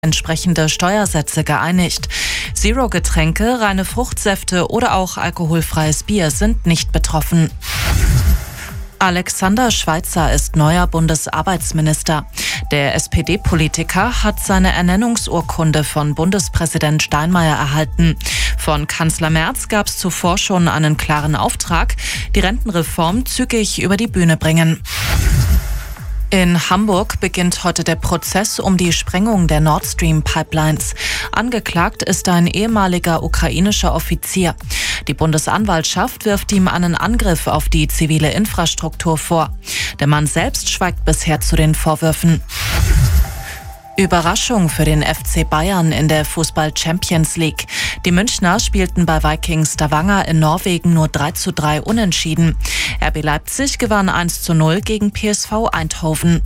entsprechende Steuersätze geeinigt. Zero-Getränke, reine Fruchtsäfte oder auch alkoholfreies Bier sind nicht betroffen. Alexander Schweitzer ist neuer Bundesarbeitsminister. Der SPD-Politiker hat seine Ernennungsurkunde von Bundespräsident Steinmeier erhalten. Von Kanzler Merz gab es zuvor schon einen klaren Auftrag, die Rentenreform zügig über die Bühne bringen. In Hamburg beginnt heute der Prozess um die Sprengung der Nord Stream Pipelines. Angeklagt ist ein ehemaliger ukrainischer Offizier. Die Bundesanwaltschaft wirft ihm einen Angriff auf die zivile Infrastruktur vor. Der Mann selbst schweigt bisher zu den Vorwürfen. Überraschung für den FC Bayern in der Fußball-Champions League. Die Münchner spielten bei Vikings Stavanger in Norwegen nur 3:3 unentschieden. RB Leipzig gewann 1:0 gegen PSV Eindhoven.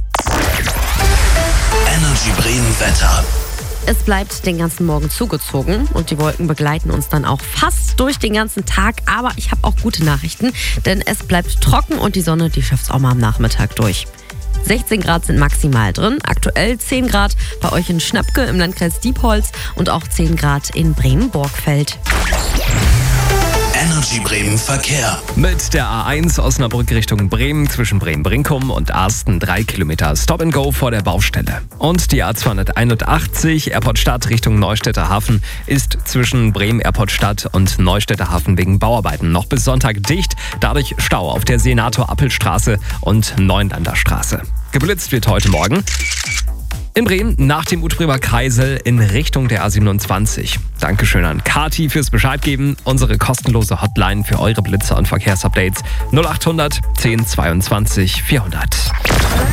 Energy Bremen Wetter. Es bleibt den ganzen Morgen zugezogen und die Wolken begleiten uns dann auch fast durch den ganzen Tag. Aber ich habe auch gute Nachrichten, denn es bleibt trocken und die Sonne, die schafft es auch mal am Nachmittag durch. 16 Grad sind maximal drin, aktuell 10 Grad bei euch in Schnabke im Landkreis Diepholz und auch 10 Grad in Bremen-Borgfeld. Energy Bremen Verkehr. Mit der A1 Osnabrück Richtung Bremen zwischen Bremen-Brinkum und Arsten 3 Kilometer Stop and Go vor der Baustelle. Und die A281 Erportstadt Richtung Neustädter Hafen ist zwischen Bremen Erportstadt und Neustädter Hafen wegen Bauarbeiten noch bis Sonntag dicht. Dadurch Stau auf der Senator-Appel-Straße und Neunlander Straße. Geblitzt wird heute Morgen in Bremen nach dem Utbremer Kreisel in Richtung der A27. Dankeschön an Kati fürs Bescheid geben. Unsere kostenlose Hotline für eure Blitzer und Verkehrsupdates 0800 10 22 400.